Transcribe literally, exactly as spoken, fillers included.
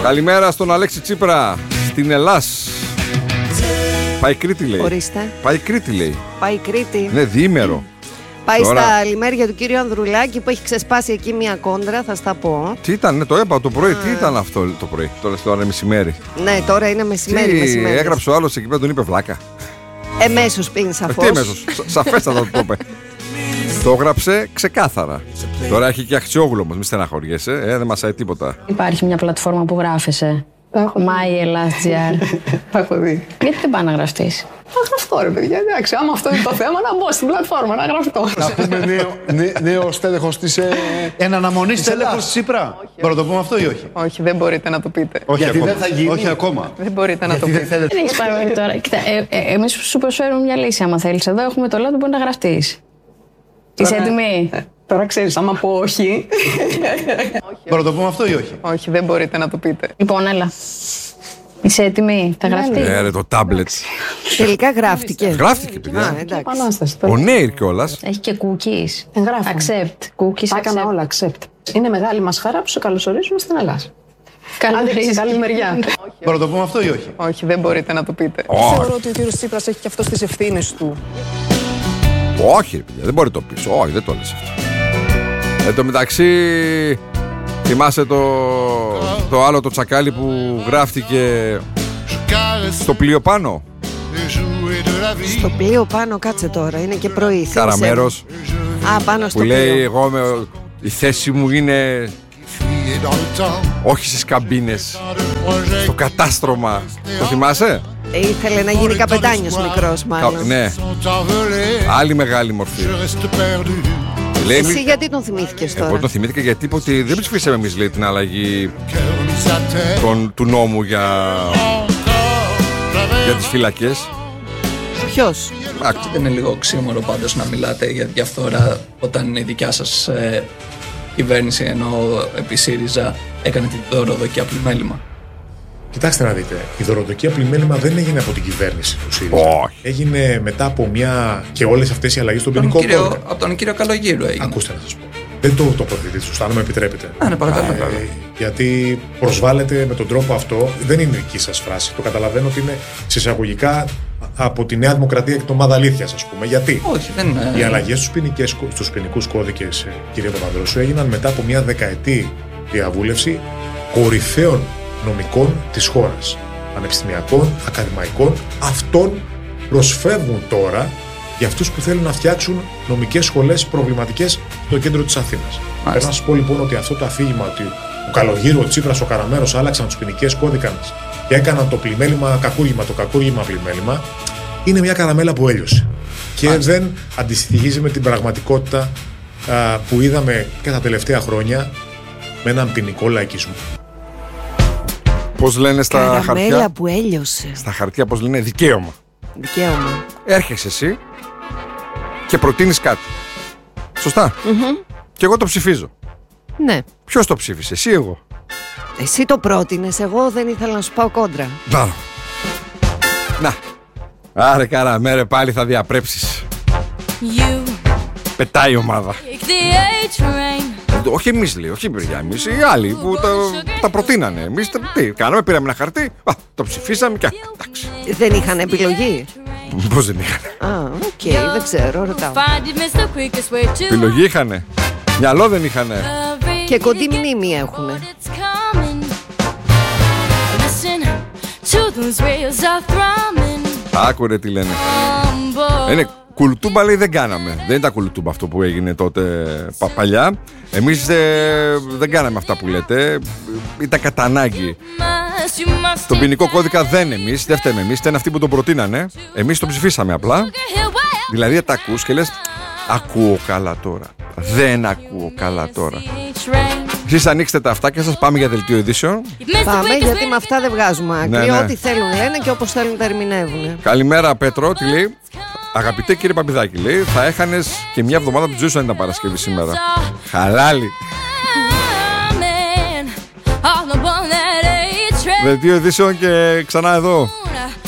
Καλημέρα στον Αλέξη Τσίπρα, στην Ελλάς. Πάει Κρήτη λέει. Ορίστε. Πάει Κρήτη λέει. Πάει Κρήτη. Ναι, διήμερο. Πάει Τώρα... στα λιμέρια του κύριου Ανδρουλάκη που έχει ξεσπάσει εκεί μια κόντρα, θα στα πω. Τι ήταν, ναι, το είπα το πρωί, Α. τι ήταν αυτό το πρωί, τώρα τώρα είναι μεσημέρι. Ναι, τώρα είναι μεσημέρι. Τι μεσημέρι. Έγραψε ο άλλος εκεί πέρα, τον είπε βλάκα. Εμέσως πήγαινε σαφώς. Τι εμέσως, σαφέστατα το είπε. Το έγραψε ξεκάθαρα. Τώρα έχει και αξιόγλωμος, μη στεναχωριέσαι, ε, δεν μασάει τίποτα. Υπάρχει μια πλατφόρμα που γράφεσαι. My Ελλάς.gr. Τα έχω δει. Γιατί δεν πάει να γραφτείς? Θα γραφτώ ρε παιδιά, εντάξει, άμα αυτό είναι το θέμα, να μπω στην πλατφόρμα, να γραφτώ. Να πούμε νέο, νέ, νέο στέλεχος της... Ε... Εν αναμονή στέλεχος της Τσίπρα. Μπορώ να το πούμε αυτό ή όχι? Όχι, δεν μπορείτε να το πείτε. Όχι Γιατί ακόμα. δεν θα γίνει. Όχι ακόμα. Δεν μπορείτε να το πείτε. Δεν, δεν έχεις πάρει τώρα. Κοίτα, ε, ε, εμείς σου προσφέρουμε μια λύση άμα θέλεις. Εδώ έχουμε το λόγο που μπορεί να γραφτείς. Είσαι έτοιμη? Ε, τώρα ξέρεις, άμα πω όχι. Μπορώ να το πούμε αυτό ή όχι? Όχι, δεν μπορείτε να το πείτε. Λοιπόν, έλα. Είσαι έτοιμη? Θα γραφτεί? Ναι, ρε, το τάμπλετ. Τελικά γράφτηκε. Γράφτηκε, παιδιά. Α, εντάξει. Επανάσταση. Ο Νέιρ κιόλας. Έχει και cookies. Εγγράφω. Accept. Cookies, Τα έκανα accept. όλα, accept. Είναι μεγάλη μας χαρά που σε καλωσορίζουμε στην Ελλάδα. Καλή Άντε, χρήση. καλή μεριά. Μπορώ να το πούμε αυτό ή όχι? Όχι, δεν μπορείτε να το πείτε. Όχι. Θεωρώ ότι ο κύριος Τσίπρας έχει και αυτό τις ευθύνες του. Όχι, ρε παιδιά, δεν μπορεί να το πεις. Όχι, δεν το λες αυτό. Εν τω μεταξύ, θυμάσαι το, το άλλο το τσακάλι που γράφτηκε στο πλοίο πάνω. Στο πλοίο πάνω, κάτσε τώρα, είναι και πρωί. θύμισε. Καραμέρος. Α, πάνω στο Που λέει, πλοίο. εγώ με, η θέση μου είναι όχι στις καμπίνες, στο κατάστρωμα. Το θυμάσαι? Ε, ήθελε να γίνει καπετάνιος μικρός μάλλον. Κα- ναι. Άλλη μεγάλη μορφή. Λέει, Εσύ μη- γιατί τον θυμήθηκες Εγώ τώρα? το θυμήθηκα γιατί είπε ότι δεν ψηφίσαμε εμείς, λέει, την αλλαγή των, του νόμου για, για τις φυλακές. Ποιος? Εντάξει. Δεν είναι λίγο οξύμορο πάντως να μιλάτε για διαφθορά όταν η δικιά σας ε, κυβέρνηση, ενώ επί ΣΥΡΙΖΑ, έκανε την δωροδοκία πλημέλημα? Κοιτάξτε να δείτε, η δωροδοκία πλημέλημα δεν έγινε από την κυβέρνηση του ΣΥΡΙΖΑ. Όχι. Έγινε μετά από μια και όλες αυτές οι αλλαγές στον Τον ποινικό κύριο, κώδικα. από τον κύριο Καλογύρου έγινε. Ακούστε να σας πω. Δεν το τοποθετείτε σωστά, αν με επιτρέπετε. Α, ναι, παρακαλώ. Ε, γιατί προσβάλλετε με τον τρόπο αυτό, δεν είναι δική σας φράση. Το καταλαβαίνω ότι είναι σε εισαγωγικά από τη Νέα Δημοκρατία και την ομάδα αλήθειας, ας πούμε. Γιατί Όχι, δεν είναι. οι αλλαγές στους, ποινικές, στους ποινικούς κώδικες, ε, κύριε Παπανδρόσου, έγιναν μετά από μια δεκαετή διαβούλευση κορυφαίων νομικών της χώρας. Πανεπιστημιακών, ακαδημαϊκών, αυτών προσφεύγουν τώρα για αυτούς που θέλουν να φτιάξουν νομικές σχολές προβληματικές στο κέντρο της Αθήνας. Πρέπει να σας πω λοιπόν ότι αυτό το αφήγημα ότι ο Καλογύρου, ο Τσίπρας, ο Καραμέρος άλλαξαν τους ποινικές κώδικες και έκαναν το πλημέλημα κακούργημα, το κακούργημα πλημέλημα, είναι μια καραμέλα που έλειωσε. Και Μάλιστα. δεν αντιστοιχίζει με την πραγματικότητα α, που είδαμε και τα τελευταία χρόνια με έναν ποινικό λαϊκισμό. Πώς λένε στα Καραμέλα χαρτιά? που έλειωσε. Στα χαρτιά πώς λένε? Δικαίωμα. Δικαίωμα. Έρχεσαι εσύ και προτείνεις κάτι. Σωστά. Mm-hmm. Και εγώ το ψηφίζω. Ναι. Ποιος το ψήφισε, εσύ ή εγώ? Εσύ το πρότεινες, εγώ δεν ήθελα να σου πάω κόντρα. Να. Να. Άρε Καραμέρε, πάλι θα διαπρέψεις. You Πετάει η ομάδα. take the A train. Όχι εμείς, λέει, όχι παιδιά, εμείς, οι άλλοι που τα, τα προτείνανε. Εμείς τα- τι κάναμε, πήραμε ένα χαρτί, α, το ψηφίσαμε και εντάξει. Δεν είχαν επιλογή. Πώς δεν είχανε? Α, οκ, δεν ξέρω, ρωτάω. Find it, miss the quickest way to Επιλογή είχανε. Μυαλό δεν είχανε. love. Και κοντή μνήμη έχουνε. It's coming. Listen to those rails are thrumming. Άκουρε τι λένε. On board. Είναι κουλτούμπα, λέει, δεν κάναμε. Δεν ήταν κουλτούμπα αυτό που έγινε τότε πα, παλιά. Εμείς ε, δεν κάναμε αυτά που λέτε. Ήταν κατά ανάγκη. Must, you must Τον ποινικό κώδικα δεν εμείς, δεν φταίμε εμείς, ήταν αυτοί που τον προτείνανε. Εμείς τον ψηφίσαμε απλά. hear well. Δηλαδή τα ακούς και λες, ακούω καλά τώρα. Δεν ακούω καλά τώρα. Train. Εσείς ανοίξτε τα αυτά και σας πάμε για δελτίο ειδήσεων. You've missed the Πάμε, quickest γιατί way με αυτά δεν βγάζουμε άκρη. Ναι, ναι. Ό,τι θέλουν λένε και όπως θέλουν τα ερμηνεύουν. Καλημέρα Πέτρο, τι λέει? Αγαπητέ κύριε Παπηδάκη, λέει, θα έχανες και μια εβδομάδα του ζωή σου αν ήταν Παρασκευή σήμερα. Χαλάλι. coming. All aboard that A train. Δελτίο ειδήσεων και ξανά εδώ.